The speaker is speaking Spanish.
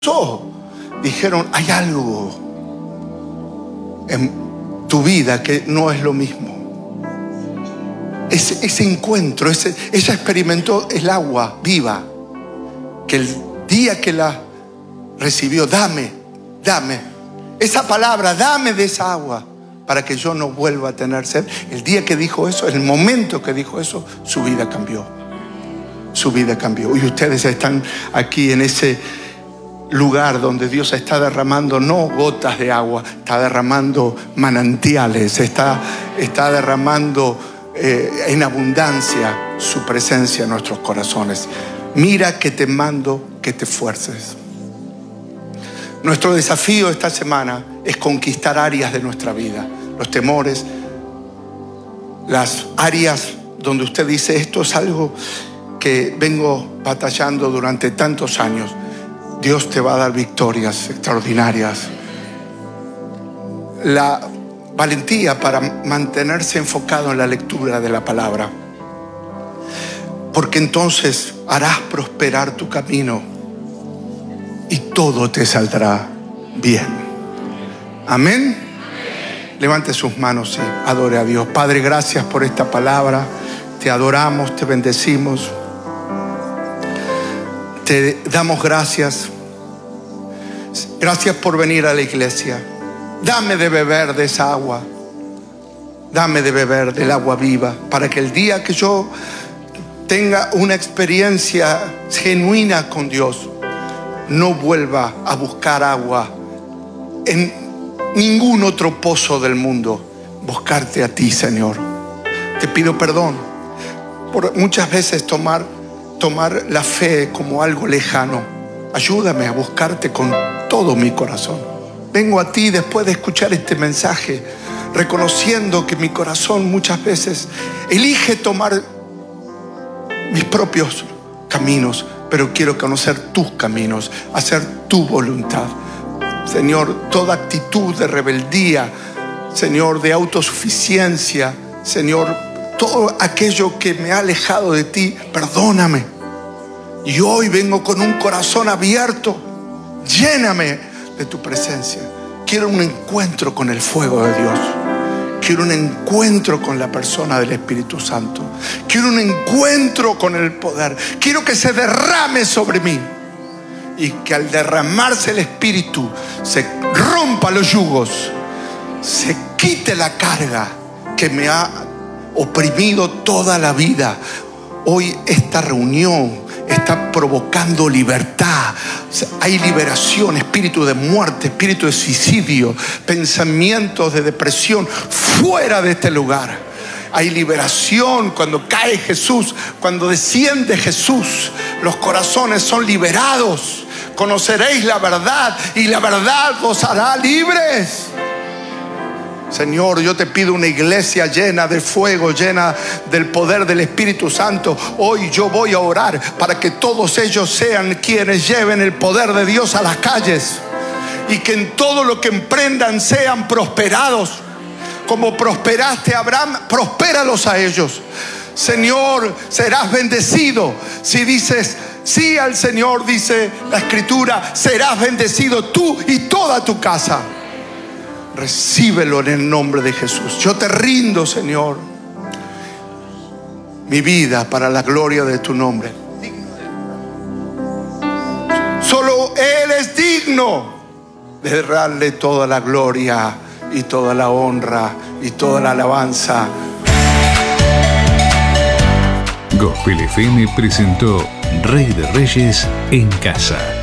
dijeron, hay algo en tu vida que no es lo mismo. Ese encuentro, ella experimentó el agua viva, que el día que la recibió, dame esa palabra, dame de esa agua para que yo no vuelva a tener sed. El día que dijo eso, el momento que dijo eso, su vida cambió. Su vida cambió. Y ustedes están aquí en ese lugar donde Dios está derramando no gotas de agua, está derramando manantiales, está derramando en abundancia su presencia en nuestros corazones. Mira que te mando que te esfuerces. Nuestro desafío esta semana es conquistar áreas de nuestra vida, los temores, las áreas donde usted dice, esto es algo que vengo batallando durante tantos años. Dios te va a dar victorias extraordinarias. La valentía para mantenerse enfocado en la lectura de la palabra, porque entonces harás prosperar tu camino y todo te saldrá bien. Amén. Levante sus manos y adore a Dios. Padre, gracias por esta palabra. Te adoramos, te bendecimos. Te damos gracias. Gracias por venir a la iglesia. Dame de beber de esa agua. Dame de beber del agua viva, para que el día que yo tenga una experiencia genuina con Dios, no vuelva a buscar agua en ningún otro pozo del mundo. Buscarte a ti, Señor. Te pido perdón por muchas veces tomar la fe como algo lejano. Ayúdame a buscarte con todo mi corazón. Vengo a ti después de escuchar este mensaje, reconociendo que mi corazón muchas veces elige tomar mis propios caminos, pero quiero conocer tus caminos, hacer tu voluntad. Señor, toda actitud de rebeldía, Señor, de autosuficiencia, Señor, todo aquello que me ha alejado de ti, perdóname. Y hoy vengo con un corazón abierto. Lléname de tu presencia. Quiero un encuentro con el fuego de Dios. Quiero un encuentro con la persona del Espíritu Santo. Quiero un encuentro con el poder. Quiero que se derrame sobre mí. Y que al derramarse el Espíritu se rompa los yugos, se quite la carga que me ha oprimido toda la vida. Hoy esta reunión está provocando libertad. Hay liberación, espíritu de muerte, espíritu de suicidio, pensamientos de depresión fuera de este lugar. Hay liberación cuando cae Jesús, cuando desciende Jesús. Los corazones son liberados. Conoceréis la verdad y la verdad os hará libres. Señor, yo te pido una iglesia llena de fuego, llena del poder del Espíritu Santo. Hoy yo voy a orar para que todos ellos sean quienes lleven el poder de Dios a las calles, y que en todo lo que emprendan sean prosperados. Como prosperaste a Abraham, prospéralos a ellos. Señor, serás bendecido. Si dices sí al Señor, dice la Escritura, serás bendecido tú y toda tu casa. Recíbelo en el nombre de Jesús. Yo te rindo, Señor, mi vida para la gloria de tu nombre. Solo Él es digno de darle toda la gloria y toda la honra y toda la alabanza. Gospel FM presentó Rey de Reyes en Casa.